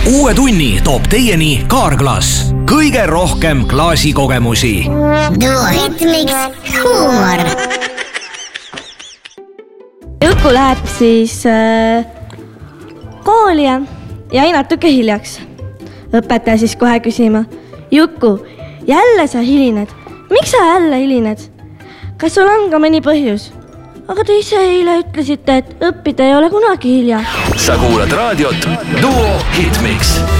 Uue tunni toob teieni Kaarglass. Kõige rohkem klaasikogemusi. Duo Hitmix huumor. Juku läheb siis kooli ja jäi natuke hiljaks. Õpetaja siis kohe küsima. Juku, jälle sa hilined. Miks sa jälle hilined? Kas sul on ka mõni põhjus? Aga te ise eile ütlesite, et õppida ei ole kunagi hilja. Sa kuulad raadiot Duo Hitmix.